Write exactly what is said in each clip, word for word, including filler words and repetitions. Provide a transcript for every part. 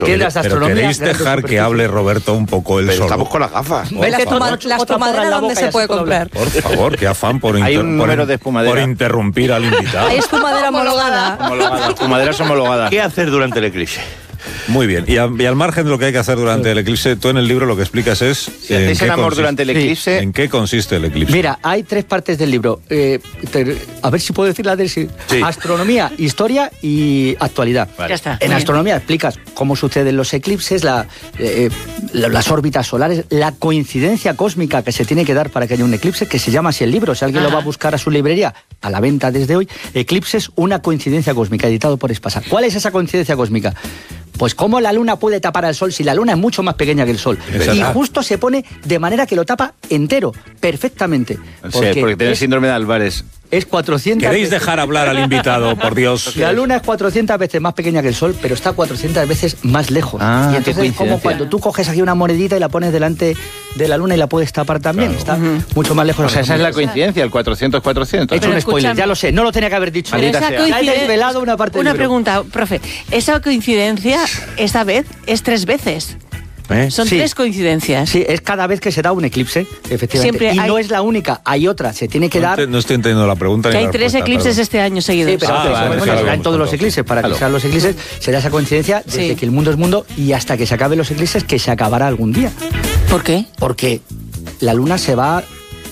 Tiendas de Pero astronomía. queréis dejar que hable Roberto un poco él Pero solo. estamos con las gafas. ¿Ves las toma- las tomaderas dónde se puede comprar? Por favor, qué afán por, Hay inter- un por, número de espumadera. por interrumpir al invitado. Hay espumadera homologada. Homologada, espumaderas homologadas. ¿Qué hacer durante el eclipse? Muy bien, y, a- y al margen de lo que hay que hacer durante el eclipse, tú en el libro lo que explicas es... Si hacéis el amor durante el eclipse... ¿En qué consiste el eclipse? Mira, hay tres partes del libro. Eh, te- a ver si puedo decir la de sí. Sí. Astronomía, historia y actualidad. Vale. Ya está. En Muy bien. astronomía explicas cómo suceden los eclipses, la, eh, la- las órbitas solares, la coincidencia cósmica que se tiene que dar para que haya un eclipse, que se llama así el libro. Si alguien Ajá. lo va a buscar a su librería, a la venta desde hoy, Eclipses, una coincidencia cósmica, editado por Espasa. ¿Cuál es esa coincidencia cósmica? Pues cómo la luna puede tapar al sol si la luna es mucho más pequeña que el sol. Exacto. Y justo se pone de manera que lo tapa entero, perfectamente. Sí, porque tiene es, síndrome de Álvarez. es cuatrocientas ¿Queréis veces- dejar hablar al invitado, por Dios? La luna es cuatrocientas veces más pequeña que el sol, pero está cuatrocientas veces más lejos. Ah, y qué entonces es como coincidencia. cuando tú coges aquí una monedita y la pones delante de la luna y la puedes tapar también. Está mucho más lejos. O sea, esa es la coincidencia, el cuatrocientos cuatrocientos. He hecho Pero un spoiler, escúchame. ya lo sé, no lo tenía que haber dicho. Pero Maldita esa sea. Ya he coincidencia- desvelado una parte del Una libro. pregunta, profe. Esa coincidencia, esta vez, es tres veces. ¿Eh? Son Sí. tres coincidencias. Sí, es cada vez que se da un eclipse, efectivamente. Siempre y hay- no es la única, hay otra, se tiene que No, dar... ente- no estoy entendiendo la pregunta. Que ni hay la tres respuesta, eclipses perdón. este año seguidos. Sí, pero Ah, pero, vale, bueno, sí, lo será en habíamos todos los contado. eclipses. Para Claro. que sean los eclipses, será esa coincidencia desde Sí. que el mundo es mundo y hasta que se acaben los eclipses, que se acabará algún día. ¿Por qué? Porque la luna se va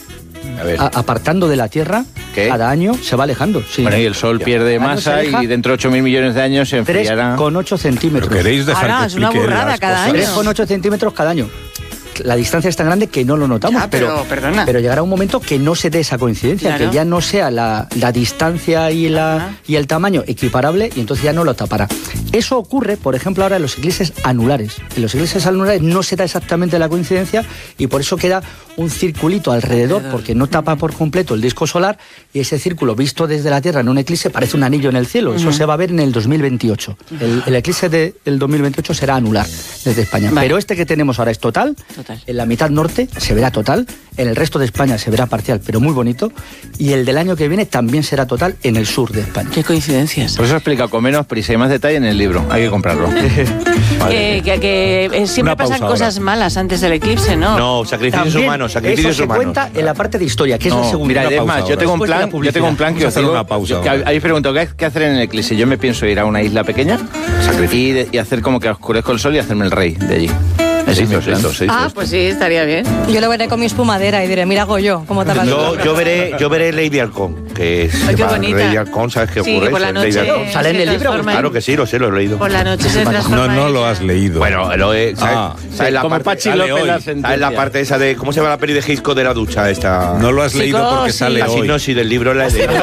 A ver. a- apartando de la Tierra, ¿Qué? cada año se va alejando. Sí. Bueno, y el Sol pierde Cada año masa se aleja y dentro de ocho mil millones de años se tres enfriará. coma ocho centímetros. Pero queréis dejar Ahora, que es una explique burrada las cada cosas? año. tres coma ocho centímetros cada año. La distancia es tan grande que no lo notamos, Ya, pero, perdona. pero llegará un momento que no se dé esa coincidencia, Claro. que ya no sea la, la distancia y, la, Ajá. y el tamaño equiparable y entonces ya no lo tapará. Eso ocurre, por ejemplo, ahora en los eclipses anulares. En los eclipses anulares no se da exactamente la coincidencia y por eso queda un circulito alrededor, Alrededor. porque no tapa por completo el disco solar y ese círculo visto desde la Tierra en un eclipse parece un anillo en el cielo. Eso se va a ver en el dos mil veintiocho. El, el eclipse de- del dos mil veintiocho será anular desde España. Vale. Pero este que tenemos ahora es total. Total. En la mitad norte se verá total, en el resto de España se verá parcial, pero muy bonito, y el del año que viene también será total en el sur de España. ¿Qué coincidencias? Por eso he explicado con menos prisa y más detalle en el libro. Hay que comprarlo. Que, que- que, eh, siempre Una pausa pasan ahora. cosas malas antes del eclipse, ¿no? No, sacrificios También humanos, sacrificios eso se humanos. cuenta en la parte de historia, que es No, el segundo. mira, Una es pausa más, yo ahora. tengo un Después de la plan, yo tengo un plan que Vamos a os hacer digo. una pausa yo- que ahora. habéis preguntado ¿qué, qué hacer en el eclipse. Yo me pienso ir a una isla pequeña y, de- y hacer como que oscurezco el sol y hacerme el rey de allí. Ese es mi plan. Ah, pues sí, estaría bien. Yo lo veré con mi espumadera y diré, mira, hago yo, ¿cómo te Yo, yo veré, yo veré Lady Halcón, que es Ay, qué va, bonita. Lady Halcón, ¿sabes qué Sí, ocurre? que por la Es Lady noche Halcón. ¿Sale en se el libro? transforma en- Claro que sí, lo sé, lo he leído. Por la noche se transforma No, no en- lo has leído. Bueno, lo he, ¿sabes? Ah, ¿sabes la Como parte, Pachi sale López hoy. la ¿sabes la sentencia. parte esa de cómo se llama la peli de Hitchcock de la ducha esta? No lo has leído porque Psicosis. sale Así hoy. no, si del libro la he leído.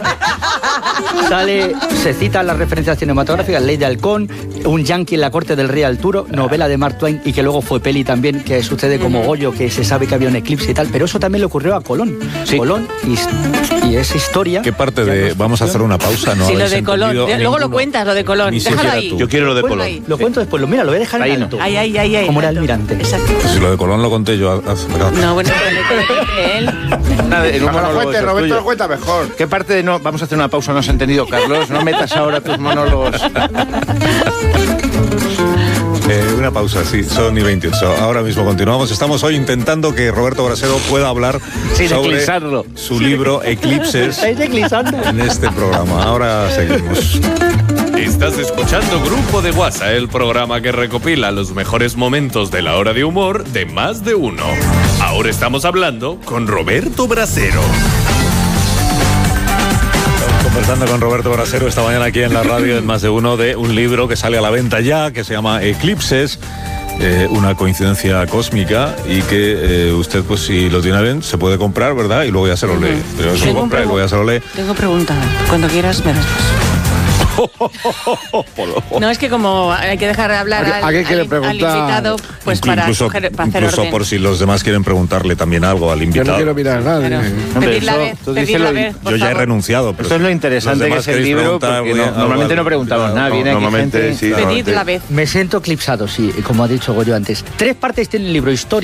Sale, se citan las referencias cinematográficas, Ley de Halcón, un yankee en la corte del rey Arturo, novela de Mark Twain y que luego fue peli también, que sucede como Goyo, que se sabe que había un eclipse y tal, pero eso también le ocurrió a Colón. Sí. Colón y, y esa historia... ¿Qué parte ya de...? nos Vamos a hacer funcionó. una pausa, ¿no? Sí, lo habéis de Colón. entendido Luego lo ninguno. cuentas, lo de Colón. Ni Déjalo siquiera ahí. tú. Yo quiero lo de Ponlo Colón. ahí. Lo cuento después, lo, mira, lo voy a dejar Ahí en no. alto. Ahí, ahí, ahí, ahí. Como era alto. almirante. Exacto. Pues si lo de Colón lo conté yo hace... No, bueno, pero de él. Nada, en un Baja la monólogo cuenta, eso Roberto tuyo. lo cuenta mejor. ¿Qué parte de no? Vamos a hacer una pausa, no has entendido, Carlos. No metas ahora tus monólogos. Eh, una pausa, sí, son y veintiocho. Ahora mismo continuamos. Estamos hoy intentando que Roberto Brasero pueda hablar Sin sobre eclipsarlo. su libro Eclipses Estáis eclipsando. en este programa. Ahora seguimos. Estás escuchando Grupo de WhatsApp, el programa que recopila los mejores momentos de la hora de humor de Más de Uno. Ahora estamos hablando con Roberto Brasero. Estamos conversando con Roberto Brasero esta mañana aquí en la radio en Más de Uno de un libro que sale a la venta ya, que se llama Eclipses. Eh, una coincidencia cósmica y que eh, usted, pues si lo tiene bien, se puede comprar, ¿verdad? Y luego ya se lo lee. Pero se lo Tengo compra y un luego ya se lo lee. Tengo pregunta. Cuando quieras me das No, es que como hay que dejar hablar ¿A qué- al, a qué quiere al- preguntar? al invitado, pues Inclu- para, incluso coger- para hacer incluso orden. por si los demás quieren preguntarle también algo al Yo invitado. no quiero mirar a nadie. Claro. Hombre, Pedir la eso- vez, tú pedir díselo la y- vez, por Yo ya he favor. renunciado. Pero Esto es lo si interesante los que demás es el queréis libro, preguntar, porque voy a- no- normalmente algo no al preguntamos invitado. nada. Viene aquí Normalmente gente- sí. Pedir normalmente. la vez. Me siento eclipsado, sí, como ha dicho Goyo antes. Tres partes tiene el libro: historia,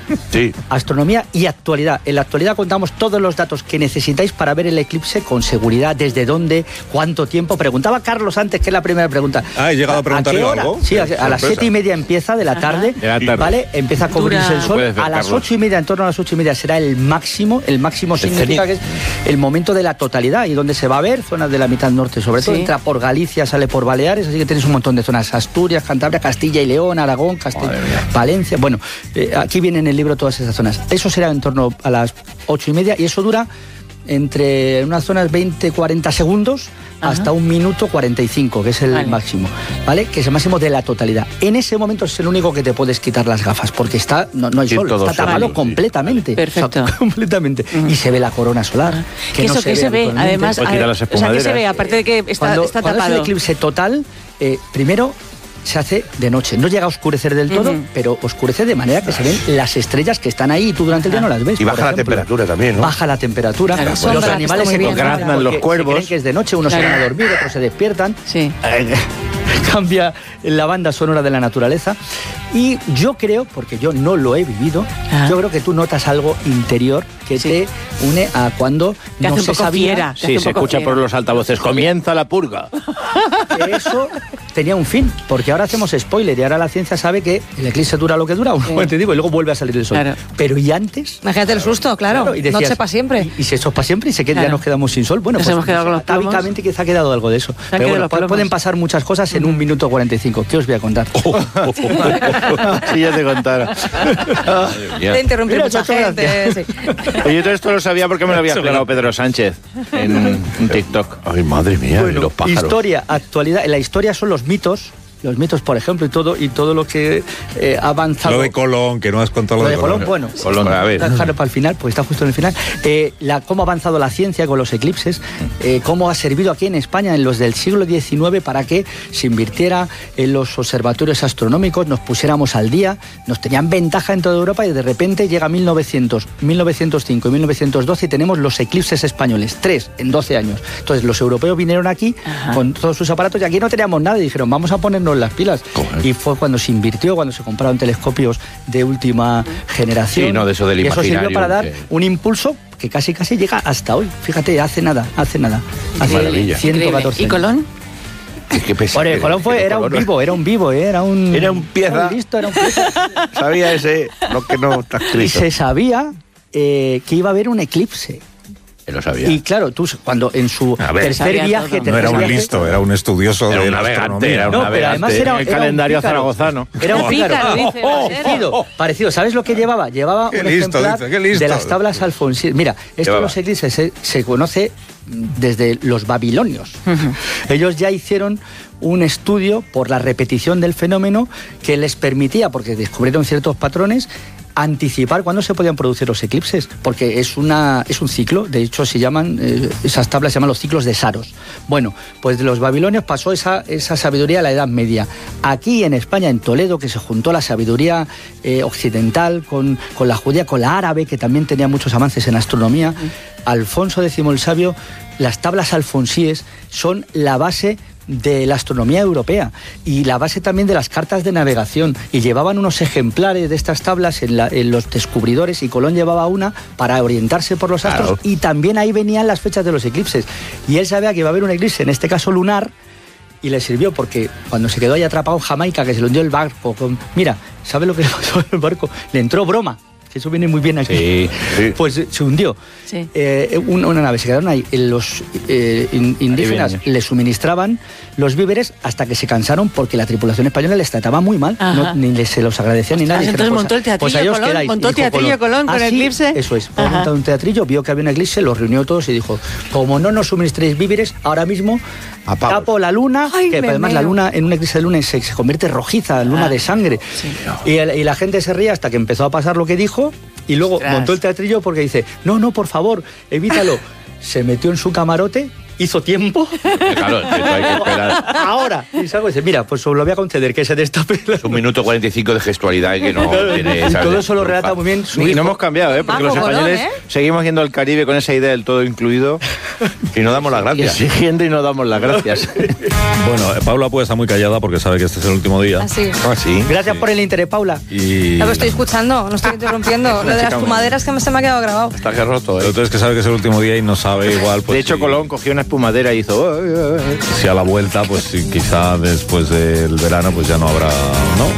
Sí. Astronomía y actualidad. En la actualidad contamos todos los datos que necesitáis para ver el eclipse con seguridad, desde dónde, cuánto tiempo. Preguntaba Carlos antes, que es la primera pregunta. Ah, ¿he llegado a preguntarle qué hora? algo? Sí, a, a las Sorpresa. siete y media empieza de la tarde, De la tarde. ¿vale? Empieza a cubrirse Dura. el sol. Puedes ver, A las Carlos. ocho y media, en torno a las ocho y media será el máximo. El máximo significa que es el momento de la totalidad y donde se va a ver, zonas de la mitad norte, sobre todo. Sí. Entra por Galicia, sale por Baleares, así que tenéis un montón de zonas. Asturias, Cantabria, Castilla y León, Aragón, Castilla, Valencia. Bueno, eh, aquí viene en el libro todas esas zonas. Eso será en torno a las ocho y media y eso dura entre unas zonas veinte cuarenta segundos Ajá. hasta un minuto cuarenta y cinco, que es el Vale. máximo, ¿vale? Que es el máximo de la totalidad. En ese momento es el único que te puedes quitar las gafas, porque está no, no hay Sí, sol, todo está sol, tapado sí. completamente. Perfecto. O sea, completamente. Y se ve la corona solar. Que no eso que se ve, habitualmente. además, Pues quita a- las o sea, que se espumaderas. ve, aparte de que está, Cuando, está cuando es tapado. el eclipse total, eh, primero se hace de noche. No llega a oscurecer del todo, Ujú. pero oscurece de manera que se ven las estrellas que están ahí y tú durante el día no las ves. Y por baja la ejemplo. temperatura también, ¿no? Baja la temperatura. Claro, los sombra, animales está se muy bien, concentran graznan los porque cuervos. se creen que es de noche, unos se Claro. van a dormir, otros se despiertan. Sí. Eh, Cambia la banda sonora de la naturaleza. Y yo creo, porque yo no lo he vivido, Ah. yo creo que tú notas algo interior que Sí. te une a cuando Te no hace un se poco sabía fiera. Te hace Sí, un se poco escucha fiera. por los altavoces. Comienza la purga. que eso tenía un fin, porque ahora hacemos spoiler y ahora la ciencia sabe que el eclipse dura lo que dura, un momento digo, y luego vuelve a salir el sol. Claro. Pero ¿y antes? Imagínate el susto, claro. y decías, Noche para siempre. Y, y si eso es para siempre y se queda, Claro. ya nos quedamos sin sol. Bueno, Nos pues hemos quedado con los plomos. atávicamente quizá ha quedado algo de eso. han Pero quedado bueno, los pu- plomos. pueden pasar muchas cosas en un minuto cuarenta y cinco. ¿Qué os voy a contar? Sí, ya te contara. Te interrumpí Mira, mucha muchas gente. sí. Oye, todo esto lo sabía porque me lo había Eso, explicado claro. Pedro Sánchez en un TikTok. Ay, madre mía, Bueno, los pájaros. historia, actualidad. La historia son los mitos. Los mitos, por ejemplo, y todo, y todo lo que eh, ha avanzado. Lo de Colón, que no has contado Lo lo de de Colón, Colón. bueno, Colón, a ver. dejarlo para el final, porque está justo en el final. Eh, la, cómo ha avanzado la ciencia con los eclipses, eh, cómo ha servido aquí en España en los del siglo diecinueve para que se invirtiera en los observatorios astronómicos, nos pusiéramos al día, nos tenían ventaja en toda Europa y de repente llega mil novecientos, mil novecientos cinco y mil novecientos doce y tenemos los eclipses españoles, tres en doce años. Entonces los europeos vinieron aquí Ajá. con todos sus aparatos y aquí no teníamos nada y dijeron, vamos a ponernos las pilas. Y fue cuando se invirtió, cuando se compraron telescopios de última generación. Sí, no, de eso del y eso sirvió imaginario, para dar que- un impulso que casi casi llega hasta hoy. Fíjate, hace nada, hace nada. Hace Maravilla. ciento catorce ¿Y años. Colón? Qué- qué pesa- Bueno, qué- Colón fue, qué era un Colón. vivo, era un vivo, ¿eh? era un... Era un pieza. Era un listo, era un pieza. Sabía ese, lo que no está Y escrito. se sabía eh, que iba a haber un eclipse. Que lo sabía. Y claro, tú cuando en su A ver, tercer sabía viaje... todo. No tercer era un viaje- listo, era un estudioso Era de un la navegante, astronomía. era un No, pero además navegante. era, El era un calendario pícaro. zaragozano. Era un Un pícaro. pícaro, dice, va a ser. Parecido, parecido. ¿Sabes lo que llevaba? Llevaba Qué un listo, ejemplar dice, qué listo. de las tablas alfonsíes. Mira, esto de Llevaba. los eclipses se, se conoce desde los babilonios. Ellos ya hicieron un estudio por la repetición del fenómeno que les permitía, porque descubrieron ciertos patrones, anticipar cuándo se podían producir los eclipses, porque es una es un ciclo, de hecho se llaman, eh, esas tablas se llaman los ciclos de Saros. Bueno, pues de los babilonios pasó esa, esa sabiduría a la Edad Media. Aquí en España, en Toledo, que se juntó la sabiduría eh, occidental con, con la judía, con la árabe, que también tenía muchos avances en astronomía, Alfonso X el Sabio, las tablas alfonsíes son la base de la astronomía europea y la base también de las cartas de navegación, y llevaban unos ejemplares de estas tablas en, la- en los descubridores, y Colón llevaba una para orientarse por los astros, Claro. y también ahí venían las fechas de los eclipses, y él sabía que iba a haber un eclipse, en este caso lunar, y le sirvió porque cuando se quedó ahí atrapado en Jamaica, que se le hundió el barco con... Mira, ¿sabe lo que le pasó al barco? Le entró broma, que eso viene muy bien aquí. Sí, sí. Pues eh, se hundió. Sí. Eh, una, una nave, se quedaron ahí. Eh, Los eh, in- indígenas viene. le suministraban los víveres hasta que se cansaron porque la tripulación española les trataba muy mal. Ajá. No, ni les, se los agradecía ni nada. Ostras, Dijeron, entonces montó el teatrillo pues ahí os Colón, quedáis. montó Y dijo teatrillo Colón con "Ah, el sí". eclipse. Eso es. Pues Ajá. montado un teatrillo, vio que había un eclipse, los reunió todos y dijo, como no nos suministréis víveres, ahora mismo Apago. tapo la luna, Ay, que me además la meo. luna, en un eclipse de luna se, se convierte rojiza, luna Ah, de sangre. sí. Y, el- y la gente se ría hasta que empezó a pasar lo que dijo, y luego Ostras. montó el teatrillo porque dice, no, no, por favor, evítalo. Se metió en su camarote hizo tiempo. Claro, eso hay que esperar. Ahora. Y salgo y dice, mira, pues os lo voy a conceder, que se destape. Es un minuto cuarenta y cinco de gestualidad que no tiene... Y ¿sabes? todo eso lo relata muy bien su Y hijo. no hemos cambiado, ¿eh? Porque Mago, los españoles bolón, ¿eh? seguimos yendo al Caribe con esa idea del todo incluido. Y no damos las Y gracias. exigiendo y no damos las gracias. Bueno, eh, Paula pues está muy callada porque sabe que este es el último día. Así. Ah, sí. Gracias por el interés, Paula. Y Lo que estoy escuchando, no estoy interrumpiendo. Lo de las fumaderas que me- se me ha quedado grabado. Está que roto, Pero ¿eh? entonces que sabe que es el último día y no sabe igual. Pues, De hecho, si, Colón cogió una espumadera y hizo... "Ay, ay, ay". si a la vuelta, pues si quizá después del verano, pues ya no habrá, ¿no?